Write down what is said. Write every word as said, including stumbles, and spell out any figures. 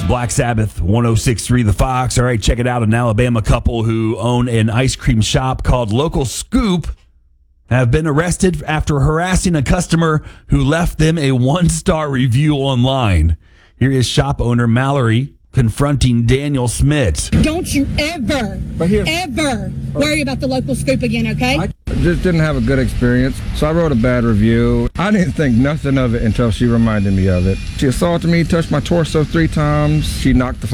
Black Sabbath, one oh six point three The Fox. All right, check it out. An Alabama couple who own an ice cream shop called Local Scoop have been arrested after harassing a customer who left them a one-star review online. Here is shop owner Mallory confronting Daniel Smith. Don't you ever, ever worry about the Local Scoop again, okay? I just didn't have a good experience, so I wrote a bad review. I didn't think nothing of it until she reminded me of it. She assaulted me, touched my torso three times. She knocked the